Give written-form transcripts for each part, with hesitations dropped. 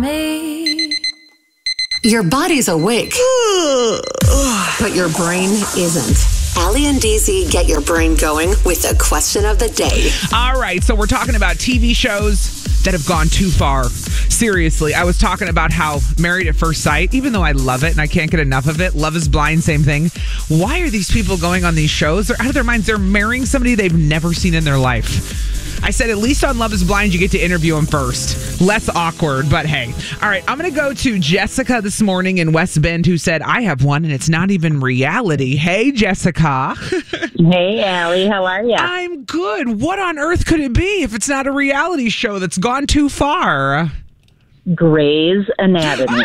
Your body's awake, but your brain isn't. Allie and DZ get your brain going with the question of the day. All right, so we're talking about TV shows that have gone too far. Seriously, I was talking about how Married at First Sight, even though I love it and I can't get enough of it, Love is Blind, same thing. Why are these people going on these shows? They're out of their minds. They're marrying somebody they've never seen in their life. I said, at least on Love is Blind, you get to interview him first. Less awkward, but hey. All right, I'm going to go to Jessica this morning in West Bend, who said, I have one, and it's not even reality. Hey, Jessica. Hey, Allie. How are you? I'm good. What on earth could it be if it's not a reality show that's gone too far? Grey's Anatomy.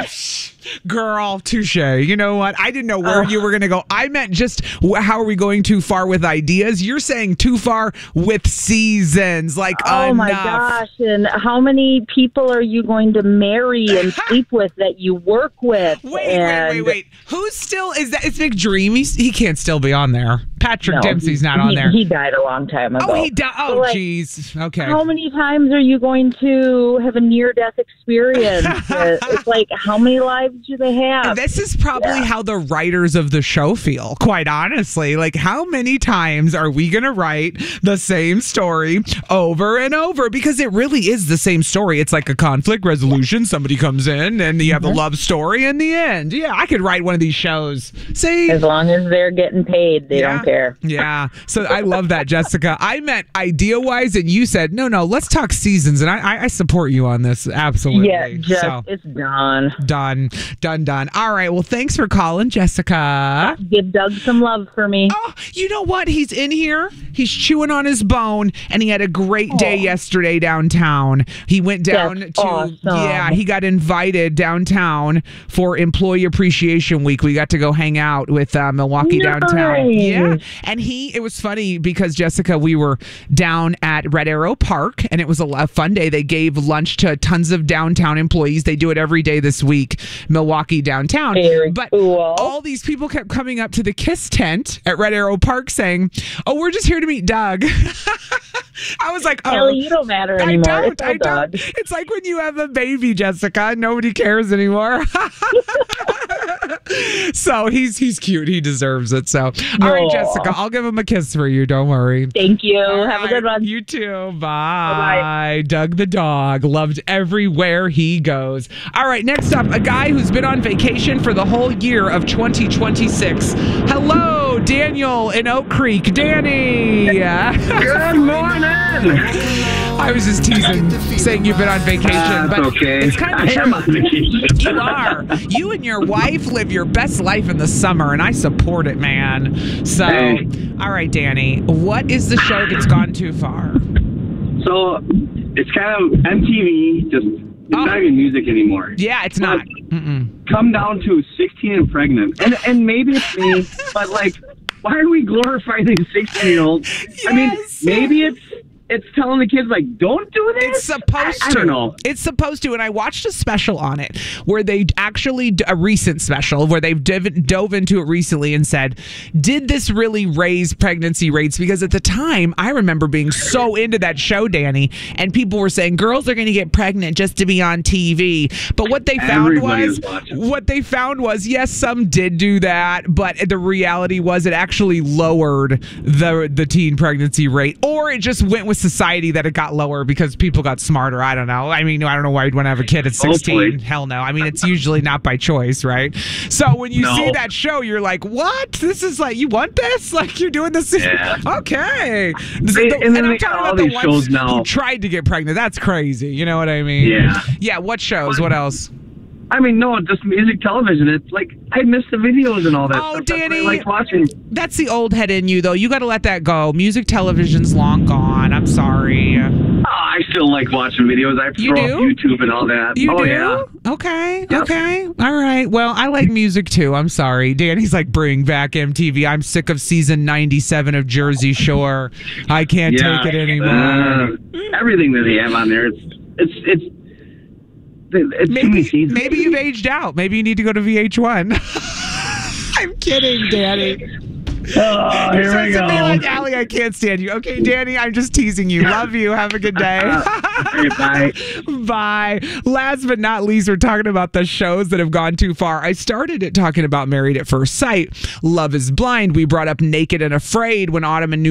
Girl, touche. You know what? I didn't know where you were going to go. I meant just how are we going too far with ideas? You're saying too far with seasons. Like, oh enough. My gosh. And how many people are you going to marry and sleep with that you work with? Wait. Who's still, is that? It's McDream. He can't still be on there. Patrick Dempsey's not on there. He died a long time ago. Oh, he died. Oh, jeez. Okay. How many times are you going to have a near-death experience? It's like, how many lives do they have? This is probably how the writers of the show feel, quite honestly. Like, how many times are we going to write the same story over and over? Because it really is the same story. It's like a conflict resolution. Somebody comes in and you have a love story in the end. Yeah, I could write one of these shows. See? As long as they're getting paid, they don't care. Yeah. So I love that, Jessica. I meant idea-wise, and you said, no, let's talk seasons. And I support you on this. Absolutely. Yeah, it's done. Done. All right. Well, thanks for calling, Jessica. Give Doug some love for me. Oh, you know what? He's in here. He's chewing on his bone, and he had a great day yesterday downtown. He went down awesome. He got invited downtown for Employee Appreciation Week. We got to go hang out with Milwaukee downtown. Yeah. And it was funny because, Jessica, we were down at Red Arrow Park, and it was a fun day. They gave lunch to tons of downtown employees. They do it every day this week, Milwaukee downtown. Very cool. All these people kept coming up to the Kiss tent at Red Arrow Park saying, oh, we're just here to meet Doug. I was like, oh. Ellie, you don't matter anymore. I don't. It's like when you have a baby, Jessica, nobody cares anymore. So he's cute. He deserves it. So, all right, Jessica, I'll give him a kiss for you. Don't worry. Thank you. Have a good one. You too. Bye. Doug the dog. Loved everywhere he goes. All right, next up, a guy who's been on vacation for the whole year of 2026. Hello, Daniel in Oak Creek. Danny. Good morning. I was just teasing, saying you've been on vacation. But okay. It's kind of I am on vacation. You are. You and your wife live your best life in the summer, and I support it, man. So, All right, Danny, what is the show that's gone too far? So, it's kind of MTV, it's not even music anymore. Yeah, it's not. Come down to 16 and pregnant. And maybe it's me, but like, why are we glorifying these 16-year-olds? Yes. I mean, maybe it's telling the kids, like, don't do this? It's supposed to. I don't know. It's supposed to. And I watched a special on it where they actually, a recent special, where they've dove into it recently and said, did this really raise pregnancy rates? Because at the time, I remember being so into that show, Danny, and people were saying, girls are going to get pregnant just to be on TV. But what they found was, yes, some did do that, but the reality was it actually lowered the teen pregnancy rate, or it just went with society that it got lower because people got smarter. I don't know. I mean, I don't know why you'd want to have a kid at 16. Hopefully. Hell no. I mean, it's usually not by choice, right? So when you see that show, you're like, what? This is like, you want this? Like, you're doing this? Yeah. Okay. And then they got all these shows now. Who tried to get pregnant. That's crazy. You know what I mean? Yeah. Yeah, what shows? What else? I mean, no, just music television. It's like, I miss the videos and all that stuff. Danny. That's what I like watching. That's the old head in you, though. You got to let that go. Music television's long gone. I'm sorry. Oh, I still like watching videos. I You throw up do? YouTube and all that. You do? Yeah. Okay. Yep. Okay. All right. Well, I like music too. I'm sorry. Danny's like, bring back MTV. I'm sick of season 97 of Jersey Shore. I can't take it anymore. Everything that they have on there, it's too many seasons. Maybe you've aged out. Maybe you need to go to VH1. I'm kidding, Danny. Oh, You're here supposed we to be go. like, Allie, I can't stand you. Okay, Danny, I'm just teasing you. Love you. Have a good day. Okay, bye. Bye. Last but not least, we're talking about the shows that have gone too far. I started it talking about Married at First Sight. Love is Blind. We brought up Naked and Afraid when Autumn and New